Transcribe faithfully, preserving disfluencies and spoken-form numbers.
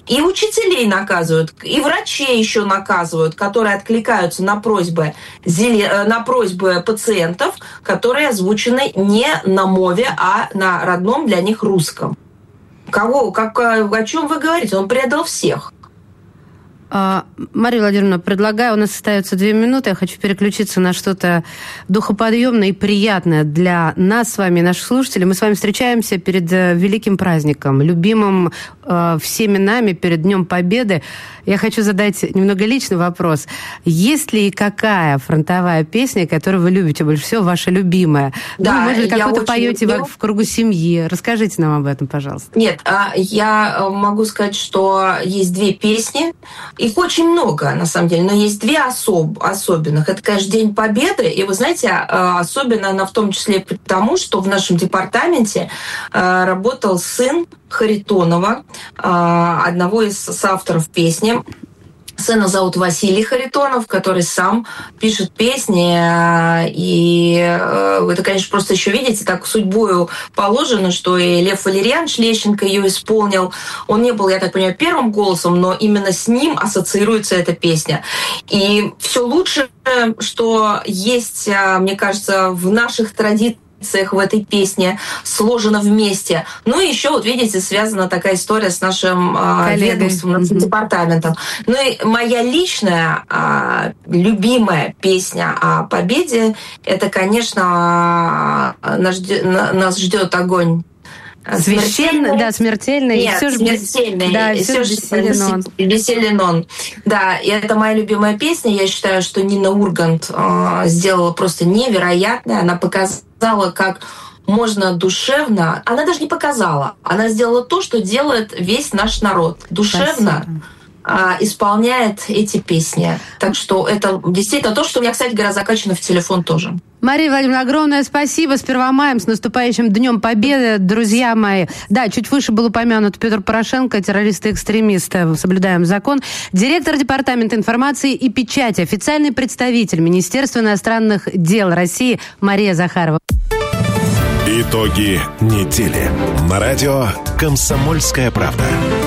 И учителей наказывают, и врачей еще наказывают, которые откликаются на просьбы, на просьбы пациентов, которые озвучены не на мове, а на родном для них русском. Кого, как, о чем вы говорите? Он предал всех. Мария Владимировна, предлагаю, у нас остается две минуты, я хочу переключиться на что-то духоподъемное и приятное для нас с вами, наших слушателей. Мы с вами встречаемся перед великим праздником, любимым э, всеми нами, перед Днем Победы. Я хочу задать немного личный вопрос. Есть ли какая фронтовая песня, которую вы любите больше всего, ваша любимая? Да, ну, может быть, какую-то поете люблю. в кругу семьи. Расскажите нам об этом, пожалуйста. Нет, я могу сказать, что есть две песни. Их очень много, на самом деле, но есть две особ- особенных. Это, конечно, День Победы, и вы знаете, особенно она в том числе потому, что в нашем департаменте работал сын Харитонова, одного из соавторов песни. Сына зовут Василий Харитонов, который сам пишет песни, и это, конечно, просто еще, видите, так судьбою положено, что и Лев Валерьянович Лещенко ее исполнил. Он не был, я так понимаю, первым голосом, но именно с ним ассоциируется эта песня. И все лучшее, что есть, мне кажется, в наших традициях, в этой песне сложено вместе. Ну и еще, вот видите, связана такая история с нашим э, ведомством, нашим mm-hmm. департаментом. Ну и моя личная э, любимая песня о победе, это, конечно, э, нас, нас ждет огонь. Священный, да, смертельный. Нет, все смертельный. Да, и все веселен он. Веселен он. Да, и это моя любимая песня. Я считаю, что Нина Ургант э, сделала просто невероятное. Она показала, как можно душевно... Она даже не показала. Она сделала то, что делает весь наш народ. Душевно э, исполняет эти песни. Так что это действительно то, что у меня, кстати говоря, закачано в телефон тоже. Мария Владимировна, огромное спасибо. С Первомаем, с наступающим Днем Победы, друзья мои. Да, чуть выше был упомянут Петр Порошенко, террорист и экстремист. Соблюдаем закон. Директор Департамента информации и печати, официальный представитель Министерства иностранных дел России Мария Захарова. Итоги недели. На радио «Комсомольская правда».